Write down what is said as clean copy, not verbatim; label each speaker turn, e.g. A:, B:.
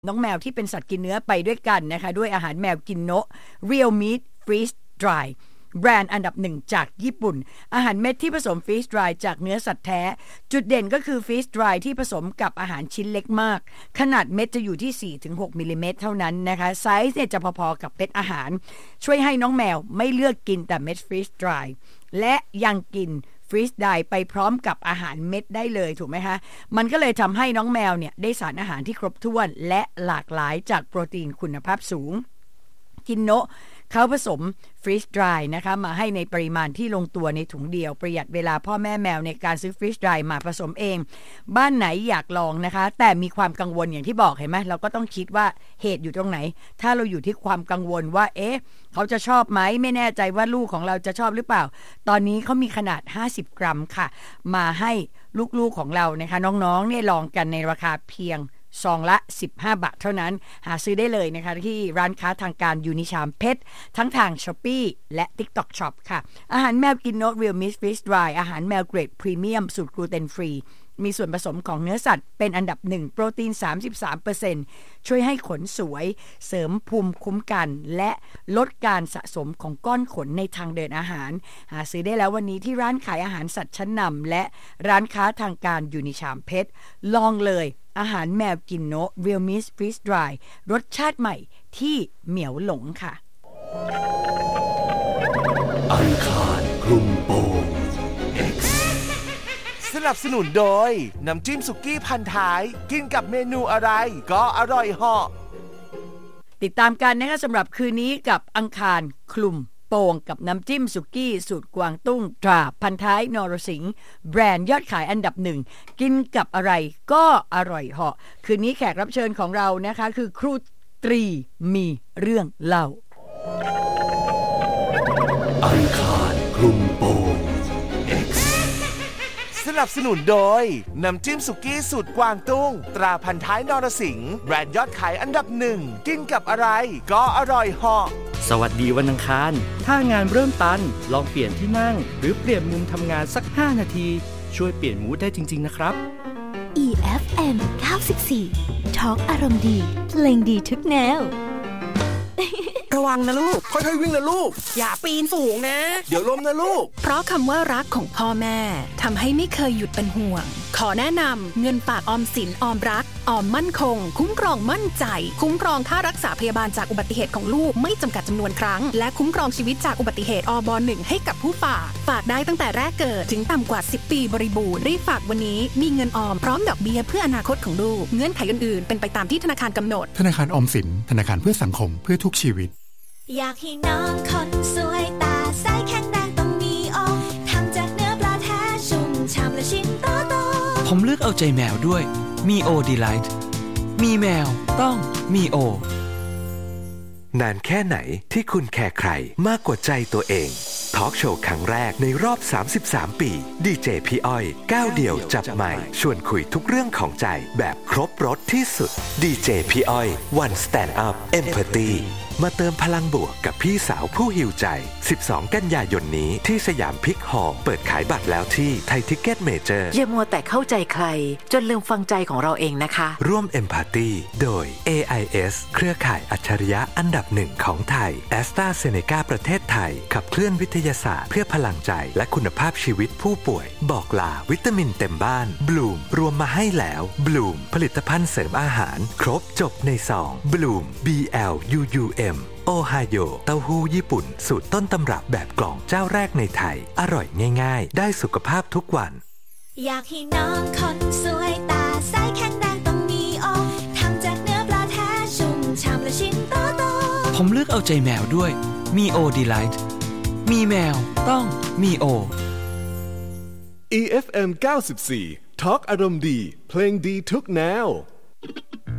A: น้องแมวที่เป็นสัตว์กินเนื้อไปด้วยกันนะคะด้วยอาหารแมวกินโนะ Real Meat Freeze Dry แบรนด์อันดับ1จากญี่ปุ่นอาหารเม็ดที่ผสมฟรีซดรายจากเนื้อสัตว์แท้จุดเด่นก็คือฟรีซดรายที่ผสมกับอาหารชิ้นเล็กมากขนาดเม็ดจะอยู่ที่ 4-6 มิลลิเมตรเท่านั้นนะคะไซส์เนี่ยจะพอๆกับเม็ดอาหารช่วยให้น้องแมวไม่เลือกกินแต่เม็ดฟรีซดรายและยังกินฟรีซดรายไปพร้อมกับอาหารเม็ดได้เลยถูกไหมคะมันก็เลยทำให้น้องแมวเนี่ยได้สารอาหารที่ครบถ้วนและหลากหลายจากโปรตีนคุณภาพสูงกินโนะเขาผสมฟรีซดรายนะคะมาให้ในปริมาณที่ลงตัวในถุงเดียวประหยัดเวลาพ่อแม่แมวในการซื้อฟรีซดรายมาผสมเองบ้านไหนอยากลองนะคะแต่มีความกังวลอย่างที่บอกเห็นไหมเราก็ต้องคิดว่าเหตุอยู่ตรงไหนถ้าเราอยู่ที่ความกังวลว่าเขาจะชอบไหมไม่แน่ใจว่าลูกของเราจะชอบหรือเปล่าตอนนี้เขามีขนาด50กรัมค่ะมาให้ลูกๆของเรานะคะน้องๆเนี่ยลองกันในราคาเพียงซองละ15 บาทเท่านั้นหาซื้อได้เลยนะคะที่ร้านค้าทางการยูนิชามเพชรทั้งทาง Shopee และ TikTok Shop ค่ะอาหารแมวกินโนะ Real Meat Freeze Dry อาหารแมวเกรดพรีเมียมสูตรกลูเตนฟรีมีส่วนผสมของเนื้อสัตว์เป็นอันดับ1โปรตีน 33% ช่วยให้ขนสวยเสริมภูมิคุ้มกันและลดการสะสมของก้อนขนในทางเดินอาหารหาซื้อได้แล้ววันนี้ที่ร้านขายอาหารสัตว์ชั้นนำและร้านค้าทางการยูนิชามเพชรลองเลยอาหารแมวกินโนะ Real Meat Freeze Dry รสชาติใหม่ที่เหมียวหลงค่ะ
B: อังคารคลุมโปง X
C: สนับสนุนโดยน้ำจิ้มสุกี้พันท้ายกินกับเมนูอะไรก็อร่อยเหาะ
A: ติดตามกันนะคะสำหรับคืนนี้กับอังคารคลุมโป่งกับน้ำจิ้มสุกี้สูตรกวางตุ้งตราพันท้ายนรสิงห์แบรนด์ยอดขายอันดับ1กินกับอะไรก็อร่อยเหาะคืนนี้แขกรับเชิญของเรานะคะคือครูตรีมีเรื่องเล่า
B: อังคารคลุมโปง X
C: สนับสนุนโดยน้ำจิ้มสุกี้สูตรกวางตุ้งตราพันท้ายนรสิงห์แบรนด์ยอดขายอันดับ1กินกับอะไรก็อร่อยเหาะ
D: สวัสดีวันอังคารถ้างานเริ่มตันลองเปลี่ยนที่นั่งหรือเปลี่ยนมุมทำงานสัก5นาทีช่วยเปลี่ยนมูดได้จริงๆนะครับ
E: EFM 94 Talk อารมณ์ดีเพลงดีทุกแนว
F: ระวังนะลูก
G: ค่อยๆวิ่งนะลูก
F: อย่าปีนสูงนะ
G: เดี๋ยวล้มนะลูก
F: เพราะคำว่ารักของพ่อแม่ทำให้ไม่เคยหยุดเป็นห่วงขอแนะนำเงินฝากออมสินออมรักออมมั่นคงคุ้มครองมั่นใจคุ้มครองค่ารักษาพยาบาลจากอุบัติเหตุของลูกไม่จำกัดจำนวนครั้งและคุ้มครองชีวิตจากอุบัติเหตุอบ.1 ให้กับผู้ฝากได้ตั้งแต่แรกเกิดถึงต่ำกว่า10 ปีบริบูรณ์รีบฝากวันนี้มีเงินออมพร้อมดอกเบี้ยเพื่ออนาคตของลูกเงื่อนไขอื่นๆเป็นไปตามที่ธนาคารกำหนด
H: ธนาคารออมสินธนาคารเพื่อสังคมเพื่อทุกชีวิต
E: อยากให้น้องคนสวยตาใสแข็งแรงต้องมีโอทำจากเนื้อปลาแท้ชุ่มฉ่ำและชิ้นโตๆ
I: ผมเลือกเอาใจแมวด้วยมีโอดีไลท์มีแมวต้องมีโอน
B: านแค่ไหนที่คุณแคร์ใครมากกว่าใจตัวเองทอล์กโชว์ครั้งแรกในรอบ33ปีดีเจพี่อ้อยก้าวเดี่ยวจับไมค์ชวนคุยทุกเรื่องของใจแบบครบรสที่สุดดีเจพี่อ้อย One Stand Up Empathy มาเติมพลังบวกกับพี่สาวผู้หิวใจ12กันยายนนี้ที่สยามพิกฮอลล์เปิดขายบัตรแล้วที่ไทยทิกเก็ตเมเจอร์
J: อย่ามัวแต่เข้าใจใครจนลืมฟังใจของเราเองนะคะ
B: ร่วม Empathy โดย AIS เครือข่ายอัจฉริยะอันดับ1ของไทย AstraZeneca ประเทศไทยขับเคลื่อนวิทยาศาสตร์เพื่อพลังใจและคุณภาพชีวิตผู้ป่วยบอกลาวิตามินเต็มบ้านบลูมรวมมาให้แล้วบลูมผลิตภัณฑ์เสริมอาหารครบจบในซองบลูม BLUUM โอไฮโอเต้าหู้ญี่ปุ่นสูตรต้นตำรับแบบกล่องเจ้าแรกในไทยอร่อยง่ายๆได้สุขภาพทุกวัน
E: อยากให้น้องคนสวยตาใสแข็งแรงต้องมีโอทำจากเนื้อปลาแท้ชุ่มฉ่ำและชิ้นโตๆ
I: ผมเลือกเอาใจแมวด้วยมีโอดีไลท์มีแมวต้องมีโอ
G: EFM 94 Talk อารมณ์ดีเพลงดีทุกแนว